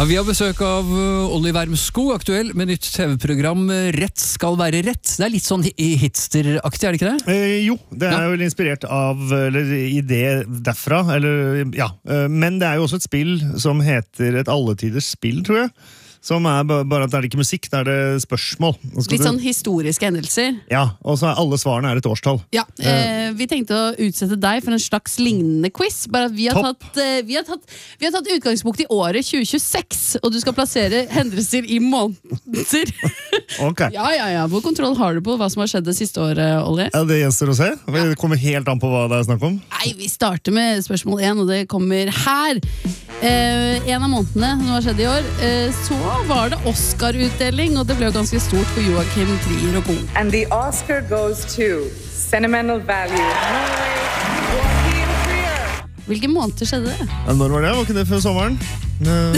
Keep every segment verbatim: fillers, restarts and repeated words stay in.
Vi har besøk av Olli Wermskog, aktuell med nytt T V-program Rett skal være rett. Det er litt sånn hitsteraktig, er det ikke det? Eh, jo, det er Ja. jo inspirert av eller, idé derfra, eller, ja. Eh, men det er jo også et spill som heter et alletiders spill, tror jeg. Som er ba- bare at det er ikke musikk, det er det spørsmål. Nå skal Litt du- sånn historiske hendelser. Ja, og så er alle svarene er et årstall. Ja, eh, Vi tenkte å utsette deg for en slags lignende quiz. Bare at vi har, Topp. tatt, eh, vi, har tatt, vi har tatt utgangspunkt i året tjue tjueseks, og du skal plassere hendelser i måneder. Ok. Ja, ja, ja. Hvor kontroll har du på hva som har skjedd det siste året, Olli? Ja, det gjenstår å se. Det kommer helt an på hva det er snakk om. Nei, vi starter med spørsmål én, og det kommer her. Eh, en av månedene som har skjedd i år, eh, så var det Oscar-utdeling, og det ble jo ganske stort for Joachim Trier og co. And the Oscar goes to Sentimental Value. Norway, Joachim Trier. Hvilke måneder skjedde det? Ja, når var det? Var ikke det før sommeren? Eh,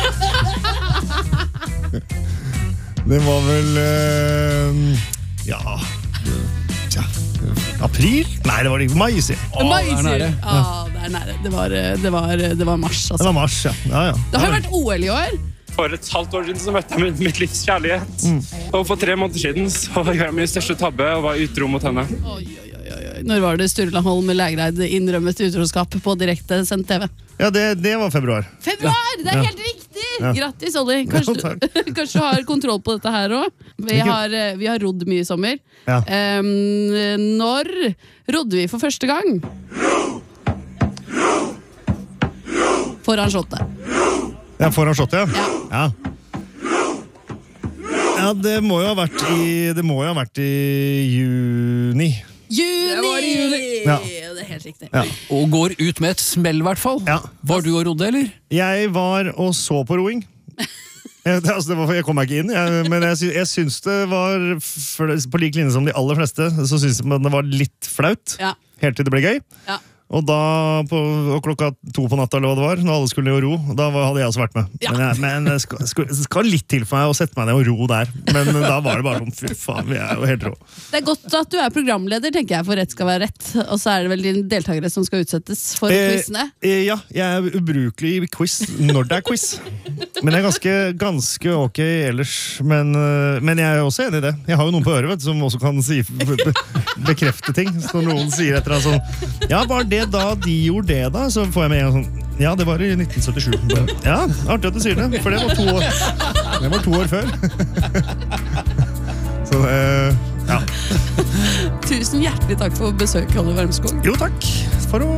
Det var vel eh, Ja Tja, april? Nei, det var ikke mai, sier jeg. Mai, det er sier nære. du. Ah, det er nære. Det var, eh, det var, det var mars, Det altså. var mars, ja. ja, ja. Det har jo vært O L i år. For et halvt år siden så møtte jeg mitt, mitt livs kjærlighet. Og for tre måneder siden så gjorde jeg min største tabbe og var utro mot henne. Oi, oi, oi, oi. Når var det Sturla Holm Lægreid innrømmet utroskap på direkte sendt T V? Ja, det, det var februar. Februar! Det er Ja. helt riktig! Ja. Grattis, Olli. Kanskje, Ja, du- kanskje du har kontroll på dette her òg? Vi, har, eh, vi har rodd mye i sommer. Ja. Em, når rodde vi for første gang? Foran shottet. Ja, foran shot, ja. Ja. Ja. Ja, det må jo ha vært i Det må jo ha vært i juni. Juni! var i juni. Ja. Det er helt riktig. Ja. Og går ut med et smell, i hvert fall. Ja. Var du og rodde, eller? Jeg var og så på roing. Jeg, det, altså, det var, jeg kom meg ikke inn, jeg, men jeg, sy jeg syns det var for, på lik linje som de aller fleste, så syns jeg det var litt flaut. Ja. Helt til det ble gøy. Ja. Og da, på og klokka to på natta, eller hva det var, når alle skulle ned og ro, da var, hadde jeg også vært med. Ja. Men, jeg, men det, skal, skal, det skal litt til for meg å sette meg ned og ro der. Men da var det bare sånn, fy faen, vi er jo helt rå. Det er godt at du er programleder, tenker jeg, for Rett skal være rett. Og så er det vel de deltakere som skal utsettes for Eh, quizene. eh, ja, jeg er ubrukelig i quiz når det er quiz. Men jeg er ganske, ganske ok ellers. Men, eh, men jeg er også enig i det. Jeg har jo noen på øret vet, du, som også kan si, be, be, bekrefte ting. Så når noen sier et eller annet sånn, ja, var det da de gjorde det da? Så får jeg med en gang sånn, ja, det var i nitten syttisju. Ja, artig at du sier det, for det var to år, det var to år før. Så eh, ja. Tusen hjertelig takk for besøket, Olli Wermskog. Jo, takk for å